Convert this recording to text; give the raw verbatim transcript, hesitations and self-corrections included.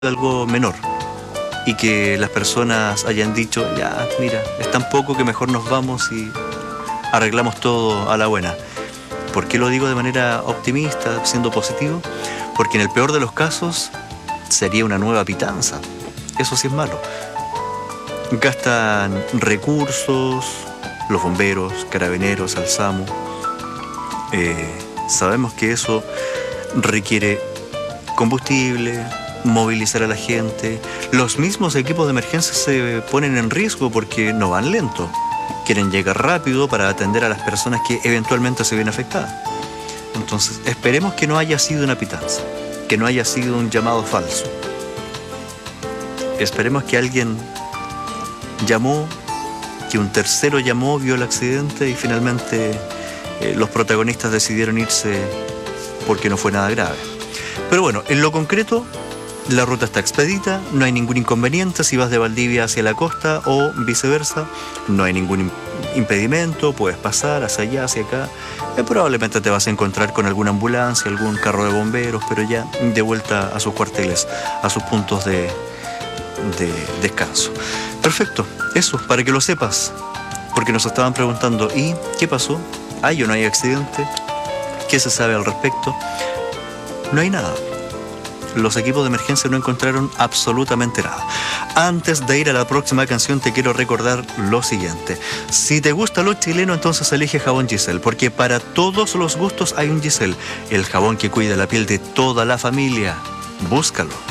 algo menor y que las personas hayan dicho, ya, mira, es tan poco que mejor nos vamos y arreglamos todo a la buena. ¿Por qué lo digo de manera optimista, siendo positivo? Porque en el peor de los casos sería una nueva pitanza. Eso sí es malo. Gastan recursos, los bomberos, carabineros, Alzamo. Eh, sabemos que eso requiere combustible, movilizar a la gente. Los mismos equipos de emergencia se ponen en riesgo porque no van lento. Quieren llegar rápido para atender a las personas que eventualmente se ven afectadas. Entonces, esperemos que no haya sido una pitanza, que no haya sido un llamado falso. Esperemos que alguien llamó, que un tercero llamó, vio el accidente y finalmente eh, los protagonistas decidieron irse porque no fue nada grave. Pero bueno, en lo concreto, la ruta está expedita, no hay ningún inconveniente si vas de Valdivia hacia la costa o viceversa, no hay ningún impedimento, puedes pasar hacia allá, hacia acá. Eh, probablemente te vas a encontrar con alguna ambulancia, algún carro de bomberos, pero ya de vuelta a sus cuarteles, a sus puntos de, de descanso. Perfecto, eso, para que lo sepas, porque nos estaban preguntando, ¿y qué pasó? ¿Hay o no hay accidente? ¿Qué se sabe al respecto? No hay nada. Los equipos de emergencia no encontraron absolutamente nada. Antes de ir a la próxima canción te quiero recordar lo siguiente. Si te gusta lo chileno, entonces elige jabón Giselle, porque para todos los gustos hay un Giselle, el jabón que cuida la piel de toda la familia. Búscalo.